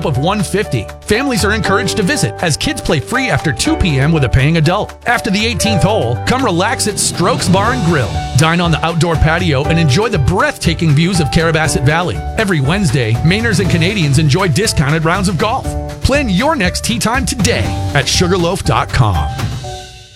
slope of 150. Families are encouraged to visit as kids play free after 2 p.m. with a paying adult. After the 18th hole, come relax at Strokes Bar and Grill. Dine on the outdoor patio and enjoy the breathtaking views of Carrabassett Valley. Every Wednesday, Mainers and Canadians enjoy discounted rounds of golf. Plan your next tee time today at sugarloaf.com.